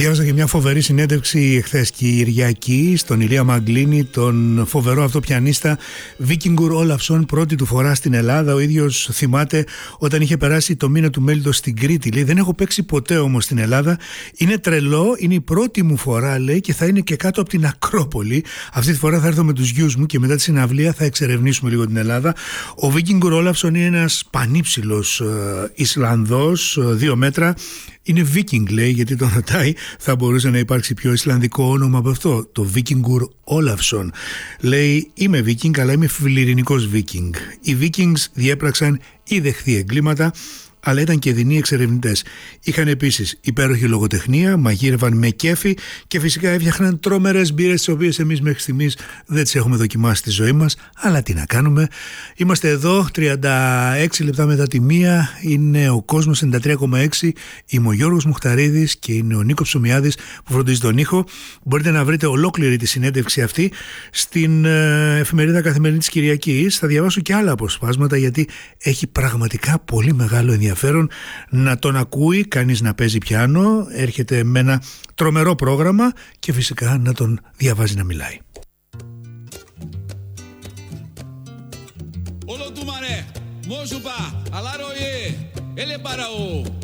Διάβασα και μια φοβερή συνέντευξη εχθές Κυριακή στον Ηλία Μαγκλίνη, τον φοβερό αυτό πιανίστα Víkingur Ólafsson, πρώτη του φορά στην Ελλάδα. Ο ίδιος θυμάται όταν είχε περάσει το μήνα του μέλητος στην Κρήτη. Λέει: δεν έχω παίξει ποτέ όμως στην Ελλάδα. Είναι τρελό, είναι η πρώτη μου φορά, λέει, και θα είναι και κάτω από την Ακρόπολη. Αυτή τη φορά θα έρθω με τους γιους μου και μετά τη συναυλία θα εξερευνήσουμε λίγο την Ελλάδα. Ο Víkingur Ólafsson είναι ένας πανύψηλος Ισλανδός, 2 μέτρα. Είναι Viking, λέει, γιατί τον ρωτάει, θα μπορούσε να υπάρξει πιο ισλανδικό όνομα από αυτό, το Víkingur Ólafsson. Λέει: είμαι Viking, αλλά είμαι φιλιρινικός Viking. Οι Vikings διέπραξαν ιδεχθή εγκλήματα, αλλά ήταν και δεινοί εξερευνητές. Είχαν επίσης υπέροχη λογοτεχνία, μαγείρευαν με κέφι και φυσικά έφτιαχναν τρομερές μπύρες, τις οποίες εμείς μέχρι στιγμής δεν τις έχουμε δοκιμάσει στη ζωή μας, αλλά τι να κάνουμε. Είμαστε εδώ, 36 λεπτά μετά τη 1, είναι ο κόσμος 93,6, είμαι ο Γιώργος Μουχταρίδης και είναι ο Νίκος Ψωμιάδης που φροντίζει τον ήχο. Μπορείτε να βρείτε ολόκληρη τη συνέντευξη αυτή στην εφημερίδα Καθημερινή της Κυριακής. Θα διαβάσω και άλλα αποσπάσματα γιατί έχει πραγματικά πολύ μεγάλο ενδιαφέρον να τον ακούει κανείς να παίζει πιάνο. Έρχεται με ένα τρομερό πρόγραμμα και φυσικά να τον διαβάζει να μιλάει. Όλο του μαρέ, μόσουπα, αλάροϊε, ελε παραού.